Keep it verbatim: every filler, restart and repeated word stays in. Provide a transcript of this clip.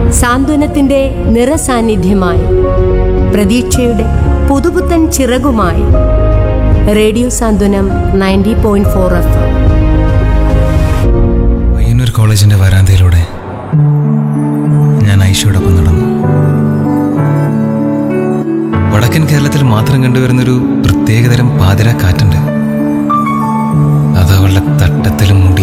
സാന്ത്വനത്തിന്റെ നിറസാന്നിധ്യമായി, പ്രതീക്ഷയുടെ പുതുപുത്തൻ ചിറകുമായി റേഡിയോ സാന്ത്വനം ninety point four F M. Payyanur കോളേജിന്റെ വരാന്തയിലൂടെ ഞാൻ ഐഷയോടൊപ്പം നടന്നു. വടക്കൻ കേരളത്തിൽ മാത്രം കണ്ടുവരുന്നൊരു പ്രത്യേകതരം പാതിര കാറ്റുണ്ട്. അത് അവളുടെ തട്ടത്തിലും മുടി